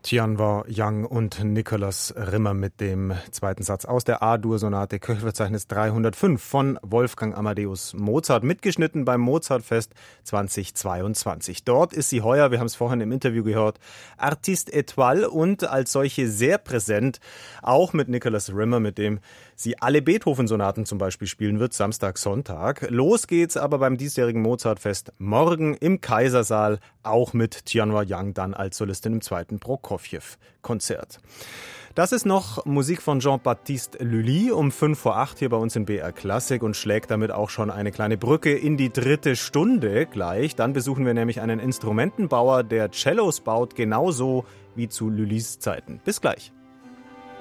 Tianwa Yang und Nicholas Rimmer mit dem zweiten Satz aus der A-Dur-Sonate Köchelverzeichnis 305 von Wolfgang Amadeus Mozart, mitgeschnitten beim Mozartfest 2022. Dort ist sie heuer, wir haben es vorhin im Interview gehört, Artiste Étoile und als solche sehr präsent, auch mit Nicholas Rimmer, mit dem sie alle Beethoven-Sonaten zum Beispiel spielen wird, Samstag, Sonntag. Los geht's aber beim diesjährigen Mozartfest morgen im Kaisersaal, auch mit Tianwa Yang dann als Solistin im zweiten Prokofjew-Konzert. Das ist noch Musik von Jean-Baptiste Lully um 5:08 hier bei uns in BR Klassik und schlägt damit auch schon eine kleine Brücke in die dritte Stunde gleich. Dann besuchen wir nämlich einen Instrumentenbauer, der Cellos baut, genauso wie zu Lullys Zeiten. Bis gleich.